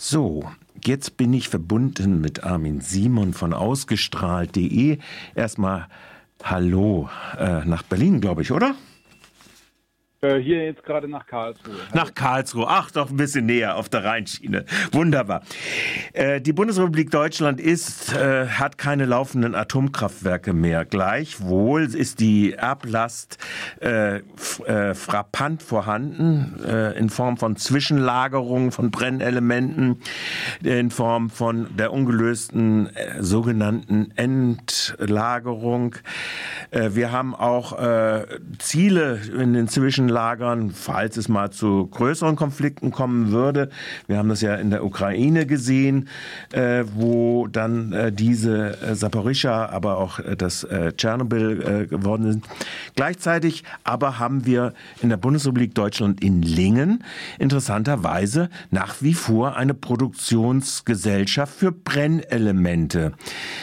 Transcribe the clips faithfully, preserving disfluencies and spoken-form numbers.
So, jetzt bin ich verbunden mit Armin Simon von ausgestrahlt punkt de. Erstmal hallo äh, nach Berlin, glaube ich, oder? Hier jetzt gerade nach Karlsruhe. Nach Karlsruhe. Ach, doch ein bisschen näher auf der Rheinschiene. Wunderbar. Äh, die Bundesrepublik Deutschland ist, äh, hat keine laufenden Atomkraftwerke mehr. Gleichwohl ist die Erblast äh, f- äh, frappant vorhanden, äh, in Form von Zwischenlagerung von Brennelementen, in Form von der ungelösten äh, sogenannten Endlagerung. Äh, wir haben auch äh, Ziele in den Zwischenlagern, falls es mal zu größeren Konflikten kommen würde. Wir haben das ja in der Ukraine gesehen, äh, wo dann äh, diese äh, Saporischschja, aber auch äh, das äh, Tschernobyl äh, geworden sind. Gleichzeitig aber haben wir in der Bundesrepublik Deutschland in Lingen interessanterweise nach wie vor eine Produktionsgesellschaft für Brennelemente.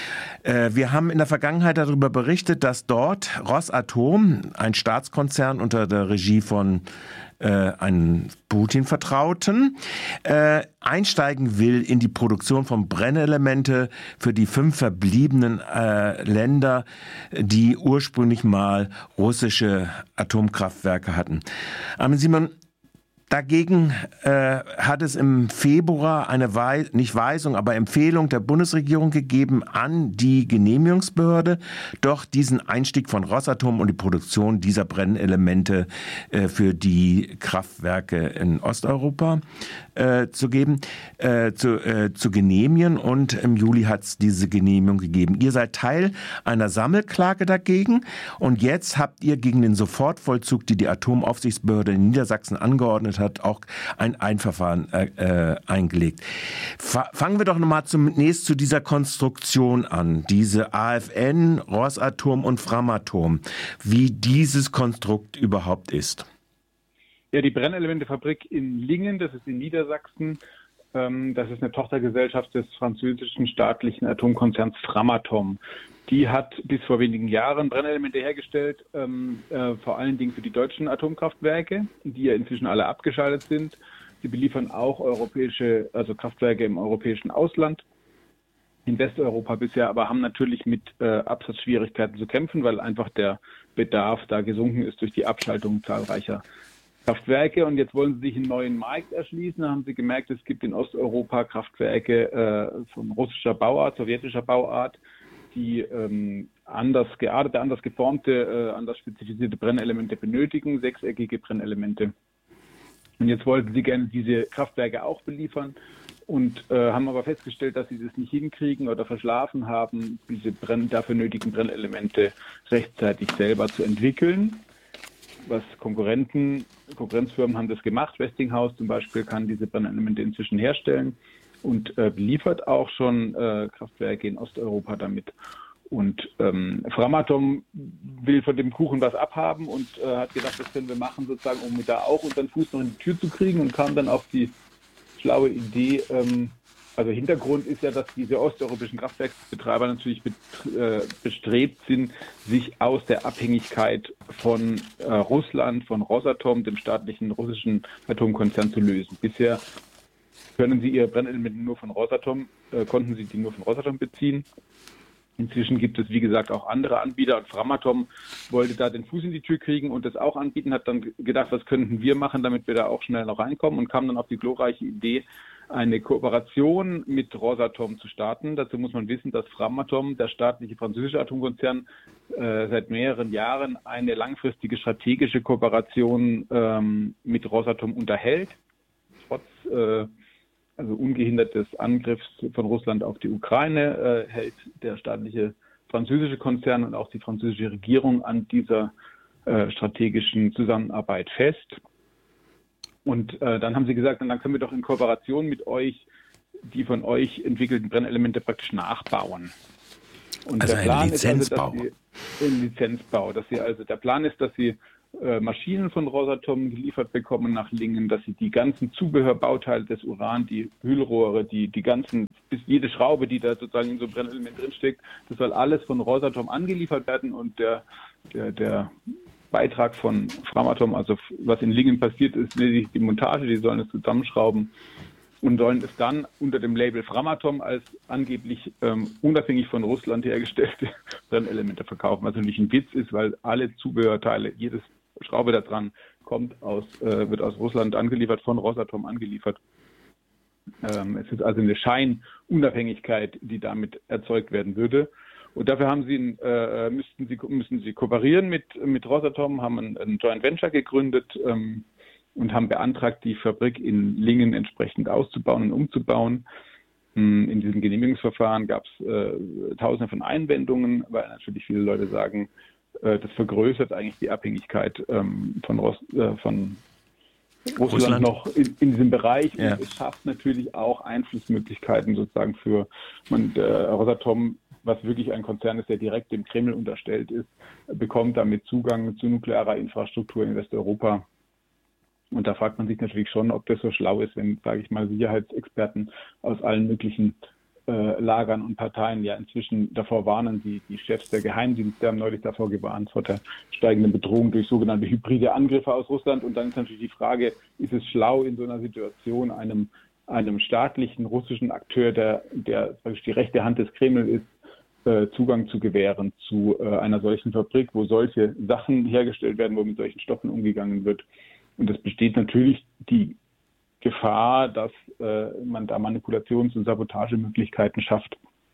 Wir haben in der Vergangenheit darüber berichtet, dass dort Rosatom, ein Staatskonzern unter der Regie von äh, einem Putin-Vertrauten, äh, einsteigen will in die Produktion von Brennelemente für die fünf verbliebenen äh, Länder, die ursprünglich mal russische Atomkraftwerke hatten. Armin Simon, dagegen äh, hat es im Februar eine Wei- nicht Weisung, aber Empfehlung der Bundesregierung gegeben an die Genehmigungsbehörde, doch diesen Einstieg von Rosatom und die Produktion dieser Brennelemente äh, für die Kraftwerke in Osteuropa äh, zu geben, äh, zu, äh, zu genehmigen. Und im Juli hat es diese Genehmigung gegeben. Ihr seid Teil einer Sammelklage dagegen und jetzt habt ihr gegen den Sofortvollzug, die die Atomaufsichtsbehörde in Niedersachsen angeordnet hat, auch ein Einverfahren äh, eingelegt. Fa- fangen wir doch nochmal zunächst zu dieser Konstruktion an, diese A F N, Rosatom und Framatome, wie dieses Konstrukt überhaupt ist. Ja, die Brennelementefabrik in Lingen, das ist in Niedersachsen, ähm, das ist eine Tochtergesellschaft des französischen staatlichen Atomkonzerns Framatome. Die hat bis vor wenigen Jahren Brennelemente hergestellt, ähm, äh, vor allen Dingen für die deutschen Atomkraftwerke, die ja inzwischen alle abgeschaltet sind. Sie beliefern auch europäische, also Kraftwerke im europäischen Ausland, in Westeuropa bisher, aber haben natürlich mit äh, Absatzschwierigkeiten zu kämpfen, weil einfach der Bedarf da gesunken ist durch die Abschaltung zahlreicher Kraftwerke. Und jetzt wollen sie sich einen neuen Markt erschließen. Da haben sie gemerkt, es gibt in Osteuropa Kraftwerke äh, von russischer Bauart, sowjetischer Bauart, die ähm, anders geartete, anders geformte, äh, anders spezifizierte Brennelemente benötigen, sechseckige Brennelemente. Und jetzt wollten sie gerne diese Kraftwerke auch beliefern und äh, haben aber festgestellt, dass sie das nicht hinkriegen oder verschlafen haben, diese Brenn- dafür nötigen Brennelemente rechtzeitig selber zu entwickeln. Was Konkurrenten, Konkurrenzfirmen haben das gemacht. Westinghouse zum Beispiel kann diese Brennelemente inzwischen herstellen und äh, beliefert auch schon äh, Kraftwerke in Osteuropa damit. Und ähm, Framatome will von dem Kuchen was abhaben und äh, hat gedacht, das können wir machen, sozusagen, um da auch unseren Fuß noch in die Tür zu kriegen, und kam dann auf die schlaue Idee, ähm, also Hintergrund ist ja, dass diese osteuropäischen Kraftwerksbetreiber natürlich bet- äh, bestrebt sind, sich aus der Abhängigkeit von äh, Russland, von Rosatom, dem staatlichen russischen Atomkonzern, zu lösen. Bisher können sie ihre Brennelemente nur von Rosatom, äh, konnten sie die nur von Rosatom beziehen. Inzwischen gibt es, wie gesagt, auch andere Anbieter, und Framatome wollte da den Fuß in die Tür kriegen und das auch anbieten, hat dann gedacht, was könnten wir machen, damit wir da auch schnell noch reinkommen, und kam dann auf die glorreiche Idee, eine Kooperation mit Rosatom zu starten. Dazu muss man wissen, dass Framatome, der staatliche französische Atomkonzern, äh, seit mehreren Jahren eine langfristige strategische Kooperation ähm, mit Rosatom unterhält, trotz äh, also ungehindert des Angriffs von Russland auf die Ukraine, äh, hält der staatliche französische Konzern und auch die französische Regierung an dieser äh, strategischen Zusammenarbeit fest. Und äh, dann haben sie gesagt, dann können wir doch in Kooperation mit euch die von euch entwickelten Brennelemente praktisch nachbauen. Und Also der Plan ein Lizenzbau. ist also, dass sie, ein Lizenzbau, dass sie also der Plan ist, dass sie äh, Maschinen von Rosatom geliefert bekommen nach Lingen, dass sie die ganzen Zubehörbauteile des Uran, die Hüllrohre, die die ganzen, bis jede Schraube, die da sozusagen in so einem Brennelement drinsteckt, das soll alles von Rosatom angeliefert werden, und der der der Beitrag von Framatome, also was in Lingen passiert ist, die Montage, die sollen es zusammenschrauben und sollen es dann unter dem Label Framatome als angeblich ähm, unabhängig von Russland hergestellte Brennelemente verkaufen, was natürlich ein Witz ist, weil alle Zubehörteile, jedes Schraube da dran kommt aus, äh, wird aus Russland angeliefert, von Rosatom angeliefert. Ähm, es ist also eine Scheinunabhängigkeit, die damit erzeugt werden würde. Und dafür haben sie, äh, müssten sie, müssen sie kooperieren mit, mit Rosatom, haben ein, ein Joint Venture gegründet ähm, und haben beantragt, die Fabrik in Lingen entsprechend auszubauen und umzubauen. In diesem Genehmigungsverfahren gab es äh, Tausende von Einwendungen, weil natürlich viele Leute sagen, äh, das vergrößert eigentlich die Abhängigkeit ähm, von, Rost, äh, von Russland, Russland noch in, in diesem Bereich. Ja. Und es schafft natürlich auch Einflussmöglichkeiten sozusagen für man, äh, Rosatom, was wirklich ein Konzern ist, der direkt dem Kreml unterstellt ist, bekommt damit Zugang zu nuklearer Infrastruktur in Westeuropa. Und da fragt man sich natürlich schon, ob das so schlau ist, wenn, sage ich mal, Sicherheitsexperten aus allen möglichen äh, Lagern und Parteien ja inzwischen davor warnen. Die, die Chefs der Geheimdienste haben neulich davor gewarnt, vor der steigenden Bedrohung durch sogenannte hybride Angriffe aus Russland. Und dann ist natürlich die Frage, ist es schlau in so einer Situation einem, einem staatlichen russischen Akteur, der, der die rechte Hand des Kreml ist, äh, Zugang zu gewähren zu äh, einer solchen Fabrik, wo solche Sachen hergestellt werden, wo mit solchen Stoffen umgegangen wird. Und es besteht natürlich die Gefahr, dass äh, man da Manipulations- und Sabotagemöglichkeiten schafft.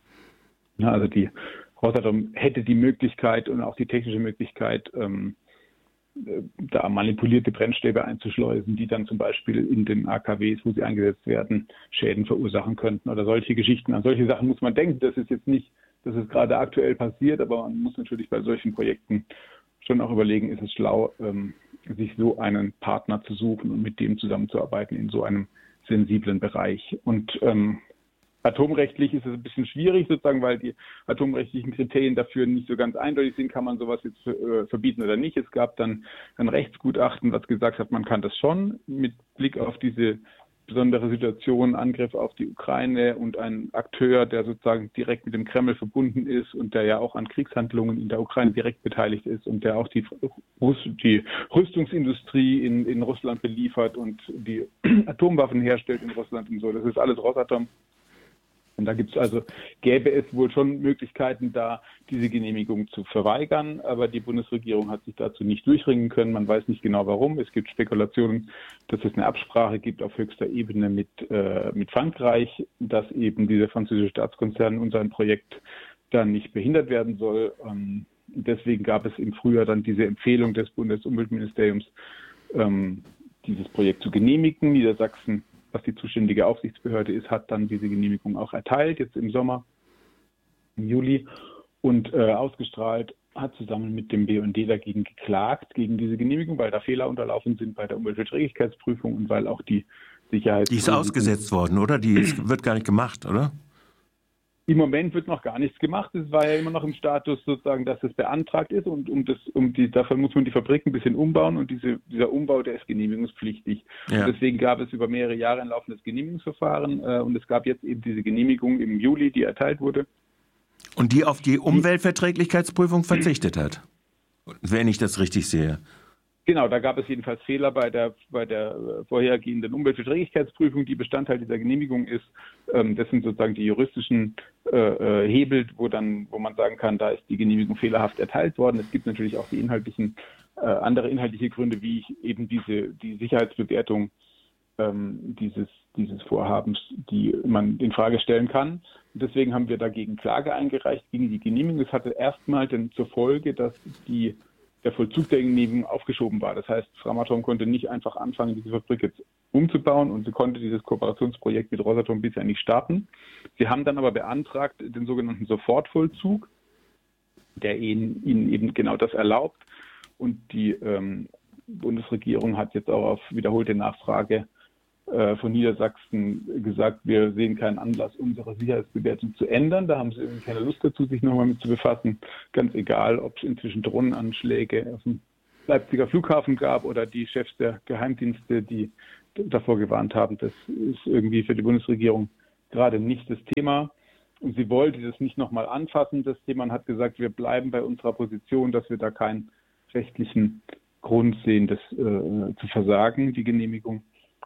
Ja, also die Rosatom hätte die Möglichkeit und auch die technische Möglichkeit, ähm, äh, da manipulierte Brennstäbe einzuschleusen, die dann zum Beispiel in den A K Ws, wo sie eingesetzt werden, Schäden verursachen könnten oder solche Geschichten. An solche Sachen muss man denken. Das ist jetzt nicht, dass es gerade aktuell passiert, aber man muss natürlich bei solchen Projekten schon auch überlegen, ist es schlau, ähm, sich so einen Partner zu suchen und mit dem zusammenzuarbeiten in so einem sensiblen Bereich. Und ähm, atomrechtlich ist es ein bisschen schwierig sozusagen, weil die atomrechtlichen Kriterien dafür nicht so ganz eindeutig sind, kann man sowas jetzt äh, verbieten oder nicht. Es gab dann ein Rechtsgutachten, was gesagt hat, man kann das schon mit Blick auf diese besondere Situation, Angriff auf die Ukraine und ein Akteur, der sozusagen direkt mit dem Kreml verbunden ist und der ja auch an Kriegshandlungen in der Ukraine direkt beteiligt ist und der auch die, die Rüstungsindustrie in, in Russland beliefert und die Atomwaffen herstellt in Russland und so. Das ist alles Rosatom. Und da gibt es also, gäbe es wohl schon Möglichkeiten, da diese Genehmigung zu verweigern, aber die Bundesregierung hat sich dazu nicht durchringen können. Man weiß nicht genau warum. Es gibt Spekulationen, dass es eine Absprache gibt auf höchster Ebene mit, äh, mit Frankreich, dass eben dieser französische Staatskonzern unser Projekt dann nicht behindert werden soll. Ähm, deswegen gab es im Frühjahr dann diese Empfehlung des Bundesumweltministeriums, ähm, dieses Projekt zu genehmigen. Niedersachsen, was die zuständige Aufsichtsbehörde ist, hat dann diese Genehmigung auch erteilt, jetzt im Sommer, im Juli, und äh, ausgestrahlt, hat zusammen mit dem B U N D dagegen geklagt, gegen diese Genehmigung, weil da Fehler unterlaufen sind bei der Umweltverträglichkeitsprüfung und weil auch die Sicherheits... Die ist ausgesetzt worden, oder? Die ist, wird gar nicht gemacht, oder? Im Moment wird noch gar nichts gemacht. Es war ja immer noch im Status sozusagen, dass es beantragt ist und um das, um die, dafür muss man die Fabrik ein bisschen umbauen und diese, dieser Umbau, der ist genehmigungspflichtig. Ja. Und deswegen gab es über mehrere Jahre ein laufendes Genehmigungsverfahren äh, und es gab jetzt eben diese Genehmigung im Juli, die erteilt wurde. Und die auf die Umweltverträglichkeitsprüfung verzichtet hat, wenn ich das richtig sehe. Genau, da gab es jedenfalls Fehler bei der, bei der vorhergehenden Umweltverträglichkeitsprüfung, die Bestandteil dieser Genehmigung ist. Ähm, das sind sozusagen die juristischen äh, Hebel, wo dann, wo man sagen kann, da ist die Genehmigung fehlerhaft erteilt worden. Es gibt natürlich auch die inhaltlichen, äh, andere inhaltliche Gründe, wie ich eben diese, die Sicherheitsbewertung ähm, dieses, dieses Vorhabens, die man in Frage stellen kann. Und deswegen haben wir dagegen Klage eingereicht gegen die Genehmigung. Das hatte erstmal dann zur Folge, dass die der Vollzug der Genehmigung aufgeschoben war. Das heißt, Framatome konnte nicht einfach anfangen, diese Fabrik jetzt umzubauen und sie konnte dieses Kooperationsprojekt mit Rosatom bisher nicht starten. Sie haben dann aber beantragt, den sogenannten Sofortvollzug, der ihnen, ihnen eben genau das erlaubt. Und die ähm, Bundesregierung hat jetzt auch auf wiederholte Nachfrage äh, von Niedersachsen gesagt, wir sehen keinen Anlass, unsere Sicherheitsbewertung zu ändern. Da haben sie irgendwie keine Lust dazu, sich nochmal mit zu befassen. Ganz egal, ob es inzwischen Drohnenanschläge auf dem Leipziger Flughafen gab oder die Chefs der Geheimdienste, die davor gewarnt haben. Das ist irgendwie für die Bundesregierung gerade nicht das Thema. Und sie wollte das nicht nochmal anfassen, das Thema, und hat gesagt, wir bleiben bei unserer Position, dass wir da keinen rechtlichen Grund sehen, das äh, zu versagen, die Genehmigung.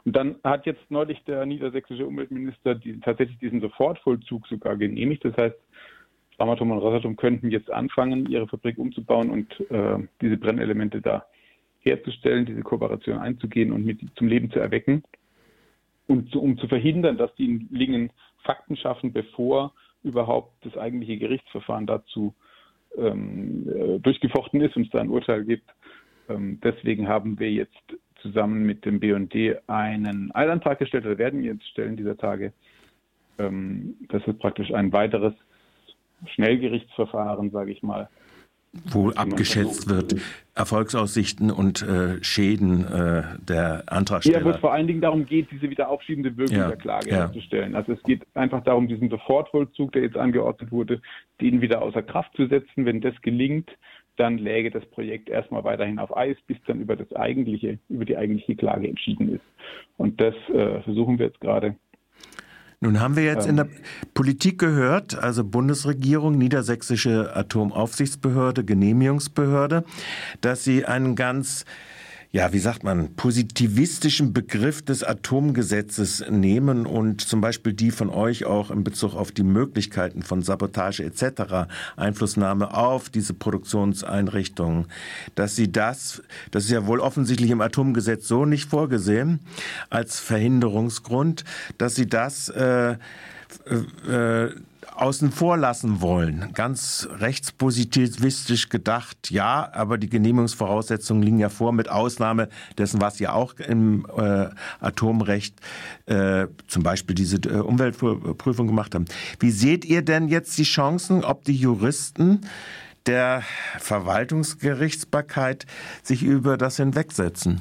Und dann hat jetzt neulich der niedersächsische Umweltminister die, tatsächlich diesen Sofortvollzug sogar genehmigt. Das heißt, Framatome und Rosatom könnten jetzt anfangen, ihre Fabrik umzubauen und äh, diese Brennelemente da herzustellen, diese Kooperation einzugehen und mit zum Leben zu erwecken. Und zu, um zu verhindern, dass die in Lingen Fakten schaffen, bevor überhaupt das eigentliche Gerichtsverfahren dazu ähm, äh, durchgefochten ist und es da ein Urteil gibt. Ähm, deswegen haben wir jetzt zusammen mit dem B und D einen Eilantrag gestellt, oder werden jetzt stellen dieser Tage. Ähm, das ist praktisch ein weiteres Schnellgerichtsverfahren, sage ich mal. Wo abgeschätzt wird, Erfolgsaussichten und äh, Schäden äh, der Antragsteller. Hier wird vor allen Dingen darum geht, diese wieder aufschiebende Wirkung ja, der Klage ja. herzustellen. Also es geht einfach darum, diesen Sofortvollzug, der jetzt angeordnet wurde, den wieder außer Kraft zu setzen. Wenn das gelingt, dann läge das Projekt erstmal weiterhin auf Eis, bis dann über das eigentliche, über die eigentliche Klage entschieden ist. Und das äh, versuchen wir jetzt gerade. Nun haben wir jetzt in der Politik gehört, also Bundesregierung, Niedersächsische Atomaufsichtsbehörde, Genehmigungsbehörde, dass sie einen ganz, ja, wie sagt man, positivistischen Begriff des Atomgesetzes nehmen und zum Beispiel die von euch auch in Bezug auf die Möglichkeiten von Sabotage et cetera, Einflussnahme auf diese Produktionseinrichtungen, dass sie das, das ist ja wohl offensichtlich im Atomgesetz so nicht vorgesehen, als Verhinderungsgrund, dass sie das äh, äh, außen vor lassen wollen. Ganz rechtspositivistisch gedacht, ja, aber die Genehmigungsvoraussetzungen liegen ja vor, mit Ausnahme dessen, was ja auch im äh, Atomrecht äh, zum Beispiel diese äh, Umweltprüfung gemacht haben. Wie seht ihr denn jetzt die Chancen, ob die Juristen der Verwaltungsgerichtsbarkeit sich über das hinwegsetzen?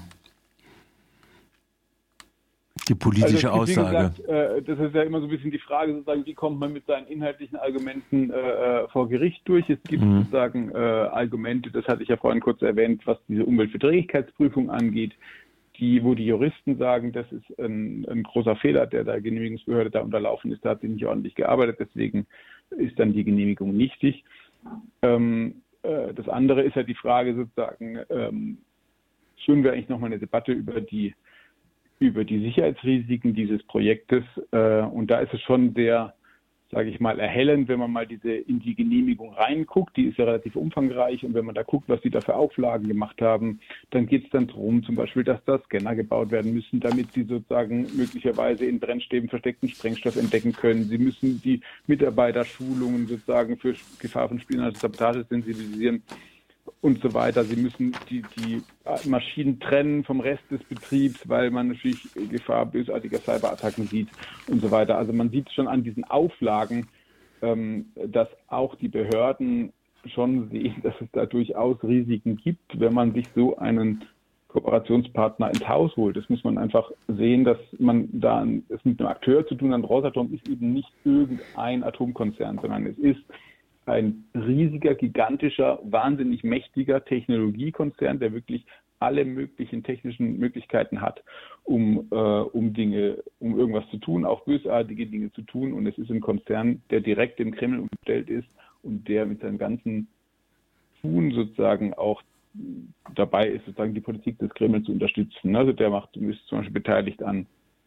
Die politische also gibt, Aussage. Gesagt, äh, das ist ja immer so ein bisschen die Frage, sozusagen, wie kommt man mit seinen inhaltlichen Argumenten äh, vor Gericht durch? Es gibt mhm. sozusagen äh, Argumente, das hatte ich ja vorhin kurz erwähnt, was diese Umweltverträglichkeitsprüfung angeht, die, wo die Juristen sagen, das ist ein, ein großer Fehler, der der Genehmigungsbehörde da unterlaufen ist, da hat sie nicht ordentlich gearbeitet, deswegen ist dann die Genehmigung nichtig. Ähm, äh, das andere ist ja die Frage sozusagen, ähm, führen wir eigentlich nochmal eine Debatte über die über die Sicherheitsrisiken dieses Projektes. Äh, und da ist es schon sehr, sage ich mal, erhellend, wenn man mal diese in die Genehmigung reinguckt. Die ist ja relativ umfangreich. Und wenn man da guckt, was sie da für Auflagen gemacht haben, dann geht es dann darum, zum Beispiel, dass da Scanner gebaut werden müssen, damit sie sozusagen möglicherweise in Brennstäben versteckten Sprengstoff entdecken können. Sie müssen die Mitarbeiterschulungen sozusagen für Gefahr von Spionage und Sabotage sensibilisieren und so weiter. Sie müssen die, die Maschinen trennen vom Rest des Betriebs, weil man natürlich Gefahr bösartiger Cyberattacken sieht und so weiter. Also man sieht schon an diesen Auflagen, ähm, dass auch die Behörden schon sehen, dass es da durchaus Risiken gibt, wenn man sich so einen Kooperationspartner ins Haus holt. Das muss man einfach sehen, dass man da es mit einem Akteur zu tun hat. Rosatom ist eben nicht irgendein Atomkonzern, sondern es ist ein riesiger, gigantischer, wahnsinnig mächtiger Technologiekonzern, der wirklich alle möglichen technischen Möglichkeiten hat, um, äh, um Dinge, um irgendwas zu tun, auch bösartige Dinge zu tun. Und es ist ein Konzern, der direkt dem Kreml unterstellt ist und der mit seinem ganzen Tun sozusagen auch dabei ist, sozusagen die Politik des Kreml zu unterstützen. Also der macht, ist zum Beispiel beteiligt an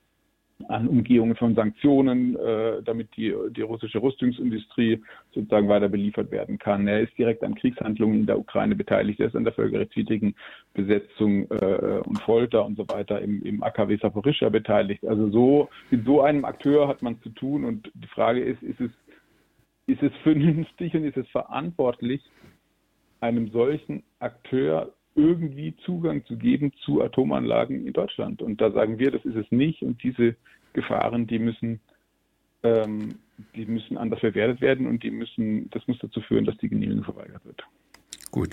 an Umgehungen von Sanktionen, äh, damit die, die russische Rüstungsindustrie sozusagen weiter beliefert werden kann. Er ist direkt an Kriegshandlungen in der Ukraine beteiligt, er ist an der völkerrechtswidrigen Besetzung äh, und Folter und so weiter im, im A K W Saporischschja beteiligt. Also so mit so einem Akteur hat man zu tun und die Frage ist, ist es, ist es vernünftig und ist es verantwortlich, einem solchen Akteur irgendwie Zugang zu geben zu Atomanlagen in Deutschland. Und da sagen wir, das ist es nicht. Und diese Gefahren, die müssen, ähm, die müssen anders bewertet werden und die müssen, das muss dazu führen, dass die Genehmigung verweigert wird. Gut.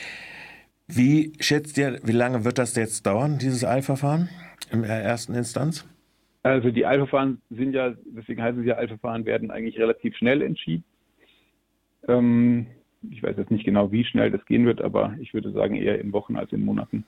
Wie schätzt ihr, wie lange wird das jetzt dauern, dieses Eilverfahren in der ersten Instanz? Also die Eilverfahren sind ja, deswegen heißen sie ja Eilverfahren, werden eigentlich relativ schnell entschieden. Ähm, Ich weiß jetzt nicht genau, wie schnell das gehen wird, aber ich würde sagen eher in Wochen als in Monaten.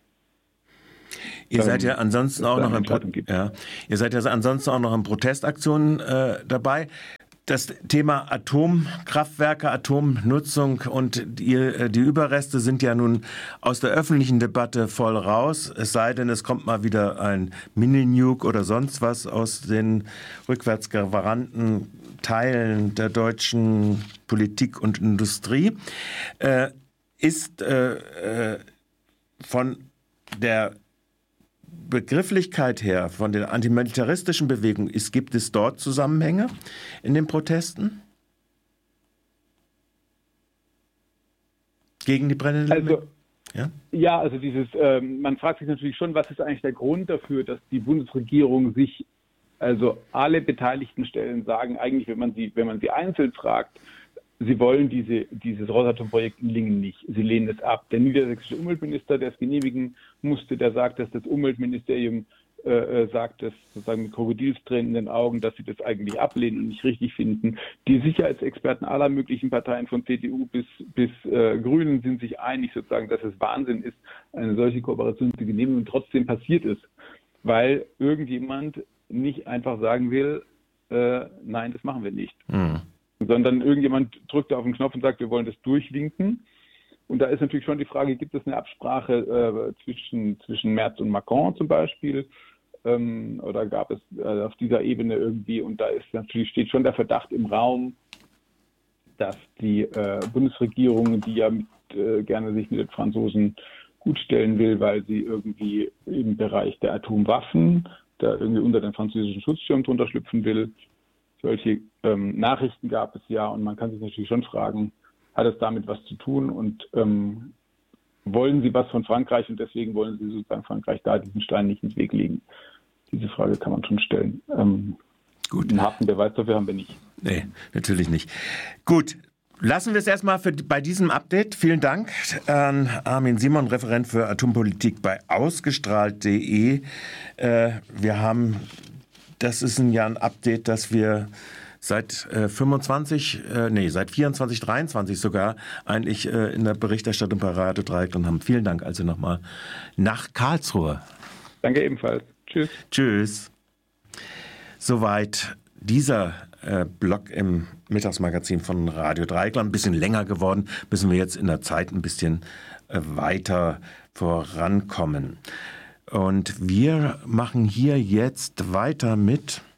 Ihr seid ja ansonsten auch noch in Pro- ja, ihr seid ja ansonsten auch noch in Protestaktionen äh, dabei. Das Thema Atomkraftwerke, Atomnutzung und die, die Überreste sind ja nun aus der öffentlichen Debatte voll raus. Es sei denn, es kommt mal wieder ein Mini-Nuke oder sonst was aus den rückwärtsgewandten Teilen der deutschen Politik und Industrie. Äh, ist äh, äh, von der Begrifflichkeit her, von der antimilitaristischen Bewegung, ist, gibt es dort Zusammenhänge in den Protesten? Gegen die brennenden Also, ja? ja, also dieses, ähm, man fragt sich natürlich schon, was ist eigentlich der Grund dafür, dass die Bundesregierung sich, also alle beteiligten Stellen sagen, eigentlich, wenn man sie, wenn man sie einzeln fragt, sie wollen diese, dieses Rosatom-Projekt in Lingen nicht. Sie lehnen es ab. Der niedersächsische Umweltminister, der es genehmigen musste, der sagt, dass das Umweltministerium äh, sagt, dass sozusagen mit Krokodilstränen in den Augen, dass sie das eigentlich ablehnen und nicht richtig finden. Die Sicherheitsexperten aller möglichen Parteien von C D U bis, bis äh, Grünen sind sich einig, sozusagen, dass es Wahnsinn ist, eine solche Kooperation zu genehmigen. Und trotzdem passiert es, weil irgendjemand nicht einfach sagen will, äh, nein, das machen wir nicht. Mhm. Sondern irgendjemand drückt auf den Knopf und sagt, wir wollen das durchwinken. Und da ist natürlich schon die Frage, gibt es eine Absprache äh, zwischen, zwischen Merz und Macron zum Beispiel? Ähm, oder gab es äh, auf dieser Ebene irgendwie, und da ist natürlich steht schon der Verdacht im Raum, dass die äh, Bundesregierung, die ja mit, äh, gerne sich mit den Franzosen gutstellen will, weil sie irgendwie im Bereich der Atomwaffen da irgendwie unter den französischen Schutzschirm drunter schlüpfen will. Solche ähm, Nachrichten gab es ja, und man kann sich natürlich schon fragen, hat es damit was zu tun und ähm, wollen sie was von Frankreich und deswegen wollen sie sozusagen Frankreich da diesen Stein nicht ins Weg legen? Diese Frage kann man schon stellen. Ähm, Gut. Einen harten Beweis dafür haben wir nicht. Nee, natürlich nicht. Gut. Lassen wir es erstmal für, bei diesem Update. Vielen Dank an Armin Simon, Referent für Atompolitik bei ausgestrahlt punkt de. Äh, wir haben, das ist ein, ja ein Update, das wir seit äh, fünfundzwanzig, äh, nee, seit vierundzwanzig, dreiundzwanzig sogar eigentlich äh, in der Berichterstattung bei Radio Dreieckland haben. Vielen Dank also nochmal nach Karlsruhe. Danke ebenfalls. Tschüss. Tschüss. Soweit dieser äh, Blog im Mittagsmagazin von Radio Dreieckland. Ein bisschen länger geworden, müssen wir jetzt in der Zeit ein bisschen äh, weiter vorankommen. Und wir machen hier jetzt weiter mit